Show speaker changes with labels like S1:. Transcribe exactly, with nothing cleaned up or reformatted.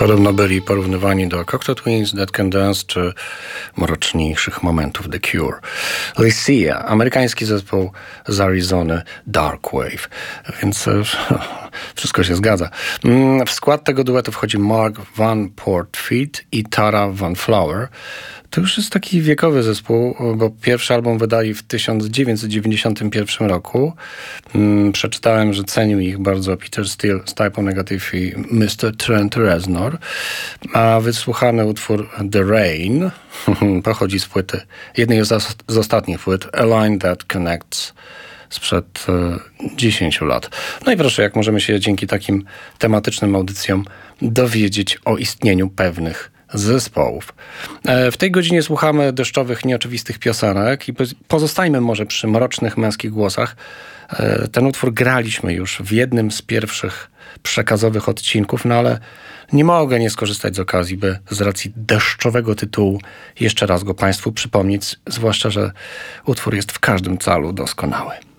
S1: Podobno byli porównywani do Cocteau Twins, Dead Can Dance czy mroczniejszych momentów The Cure. Lycia, amerykański zespół z Arizony, Dark Wave. Więc wszystko się zgadza. W skład tego duetu wchodzi Mark Van Portfeet i Tara Van Flower. To już jest taki wiekowy zespół, bo pierwszy album wydali w tysiąc dziewięćset dziewięćdziesiątym pierwszym roku. Przeczytałem, że cenił ich bardzo Peter Steele z Type O Negative i mister Trent Reznor. A wysłuchany utwór The Rain pochodzi z płyty, jednej z, z ostatnich płyt, A Line That Connects, sprzed e, dziesięciu lat. No i proszę, jak możemy się dzięki takim tematycznym audycjom dowiedzieć o istnieniu pewnych zespołów. W tej godzinie słuchamy deszczowych, nieoczywistych piosenek i pozostajmy może przy mrocznych męskich głosach. Ten utwór graliśmy już w jednym z pierwszych przekazowych odcinków, no ale nie mogę nie skorzystać z okazji, by z racji deszczowego tytułu jeszcze raz go Państwu przypomnieć, zwłaszcza, że utwór jest w każdym calu doskonały.